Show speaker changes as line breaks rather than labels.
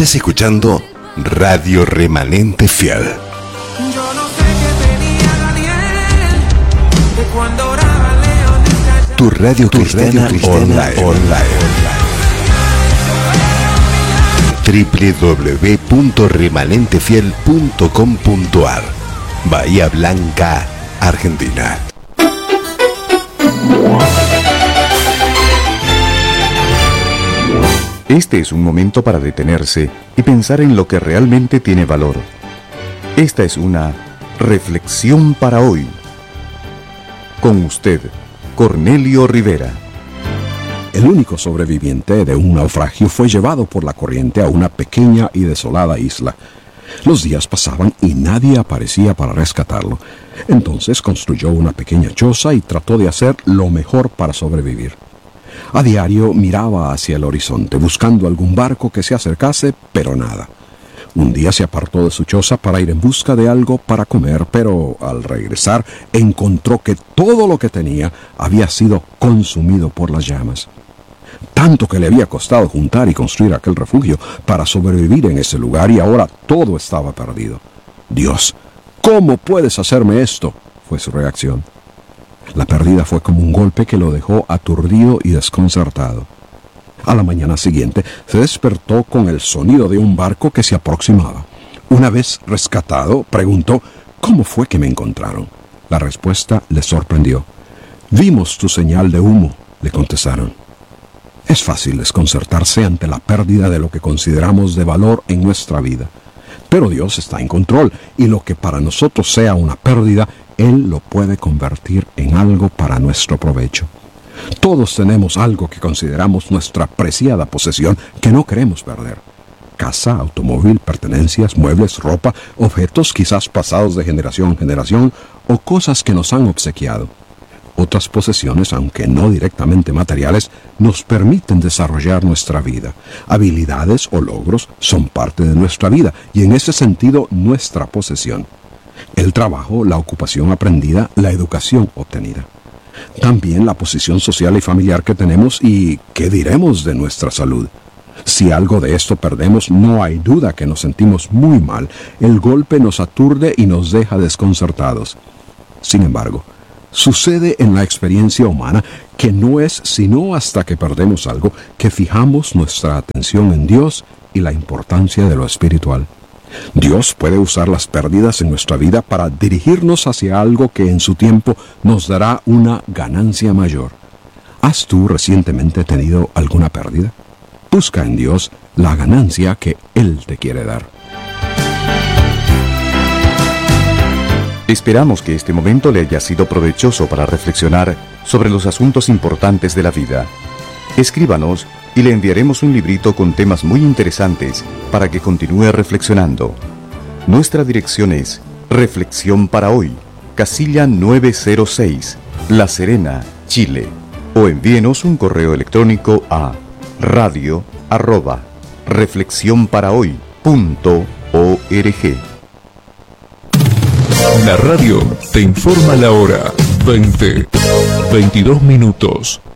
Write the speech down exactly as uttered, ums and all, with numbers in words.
Estás escuchando Radio Remanente Fiel.
Yo no sé qué tenía Daniel de cuando oraba León.
Tu radio
Tu
cristiana,
radio cristiana
online. online. doble u doble u doble u punto remanente fiel punto com punto a r Bahía Blanca, Argentina.
Este es un momento para detenerse y pensar en lo que realmente tiene valor. Esta es una reflexión para hoy. Con usted, Cornelio Rivera.
El único sobreviviente de un naufragio fue llevado por la corriente a una pequeña y desolada isla. Los días pasaban y nadie aparecía para rescatarlo. Entonces construyó una pequeña choza y trató de hacer lo mejor para sobrevivir. A diario miraba hacia el horizonte, buscando algún barco que se acercase, pero nada. Un día se apartó de su choza para ir en busca de algo para comer, pero al regresar encontró que todo lo que tenía había sido consumido por las llamas. Tanto que le había costado juntar y construir aquel refugio para sobrevivir en ese lugar, y ahora todo estaba perdido. «Dios, ¿cómo puedes hacerme esto?», fue su reacción. La pérdida fue como un golpe que lo dejó aturdido y desconcertado. A la mañana siguiente se despertó con el sonido de un barco que se aproximaba. Una vez rescatado, preguntó: «¿Cómo fue que me encontraron?». La respuesta le sorprendió. «Vimos tu señal de humo», le contestaron. Es fácil desconcertarse ante la pérdida de lo que consideramos de valor en nuestra vida. Pero Dios está en control, y lo que para nosotros sea una pérdida, Él lo puede convertir en algo para nuestro provecho. Todos tenemos algo que consideramos nuestra preciada posesión que no queremos perder. Casa, automóvil, pertenencias, muebles, ropa, objetos quizás pasados de generación en generación, o cosas que nos han obsequiado. Otras posesiones, aunque no directamente materiales, nos permiten desarrollar nuestra vida. Habilidades o logros son parte de nuestra vida y en ese sentido nuestra posesión. El trabajo, la ocupación aprendida, la educación obtenida. También la posición social y familiar que tenemos y ¿qué diremos de nuestra salud? Si algo de esto perdemos, no hay duda que nos sentimos muy mal. El golpe nos aturde y nos deja desconcertados. Sin embargo, sucede en la experiencia humana que no es sino hasta que perdemos algo que fijamos nuestra atención en Dios y la importancia de lo espiritual. Dios puede usar las pérdidas en nuestra vida para dirigirnos hacia algo que en su tiempo nos dará una ganancia mayor. ¿Has tú recientemente tenido alguna pérdida? Busca en Dios la ganancia que Él te quiere dar.
Esperamos que este momento le haya sido provechoso para reflexionar sobre los asuntos importantes de la vida. Escríbanos y le enviaremos un librito con temas muy interesantes para que continúe reflexionando. Nuestra dirección es Reflexión para Hoy, casilla nueve cero seis, La Serena, Chile. O envíenos un correo electrónico a radio arroba reflexionparahoy punto org.
La radio te informa la hora. veinte, veintidós minutos.